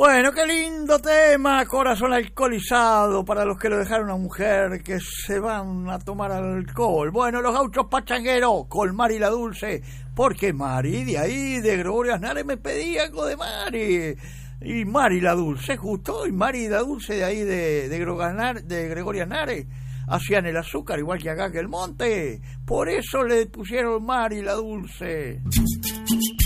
Bueno, qué lindo tema, Corazón Alcoholizado, para los que lo dejaron a mujer, que se van a tomar alcohol. Bueno, los gauchos pachangueros, con Mari la Dulce, porque Mari, de ahí, de Gregorio Aznarez, me pedía algo de Mari. Y Mari la Dulce, justo, y Mari la Dulce de ahí, de Gregorio Aznarez, hacían el azúcar, igual que acá que el monte. Por eso le pusieron Mari la Dulce.